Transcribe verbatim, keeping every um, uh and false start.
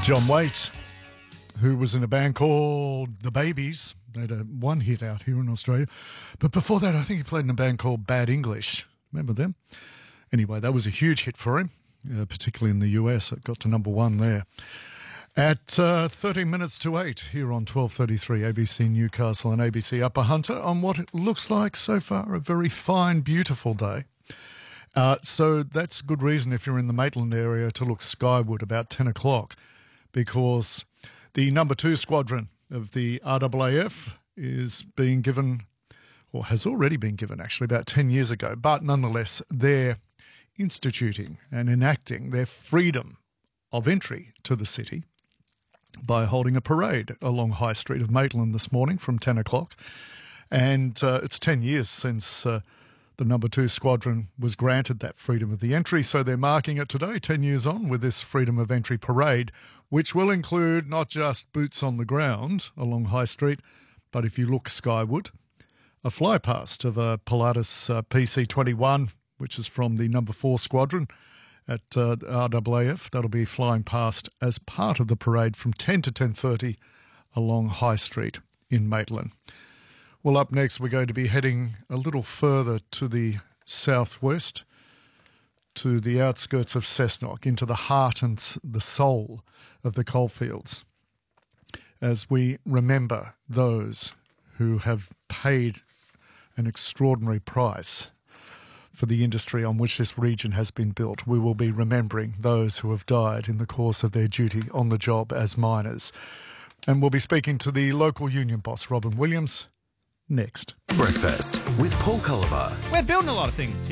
John Waite, who was in a band called The Babies. They had a one hit out here in Australia. But before that, I think he played in a band called Bad English. Remember them? Anyway, that was a huge hit for him, uh, particularly in the U S. It got to number one there. At uh, thirteen minutes to eight here on twelve thirty-three A B C Newcastle and A B C Upper Hunter on what it looks like so far a very fine, beautiful day. Uh, so that's good reason if you're in the Maitland area to look skyward about ten o'clock, because the number two squadron of the R A A F is being given, or has already been given actually about ten years ago, but nonetheless they're instituting and enacting their freedom of entry to the city by holding a parade along High Street of Maitland this morning from ten o'clock. And uh, it's ten years since uh, the number two squadron was granted that freedom of the entry, so they're marking it today, ten years on, with this freedom of entry parade, which will include not just boots on the ground along High Street, but if you look skyward, a flypast of a Pilatus uh, P C twenty-one, which is from the number four squadron at uh, R A A F. That'll be flying past as part of the parade from ten to ten thirty along High Street in Maitland. Well, up next, we're going to be heading a little further to the southwest, to the outskirts of Cessnock, into the heart and the soul of the coalfields, as we remember those who have paid an extraordinary price for the industry on which this region has been built. We will be remembering those who have died in the course of their duty on the job as miners. And we'll be speaking to the local union boss, Robin Williams, next. Breakfast with Paul Culliver. We're building a lot of things.